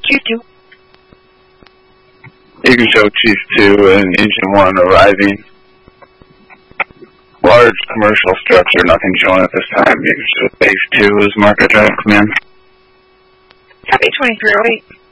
Chief 2. You can show Chief 2 and Engine 1 arriving. Large commercial structure, nothing showing at this time. You can show Base 2 is marker drive command. Copy 2308.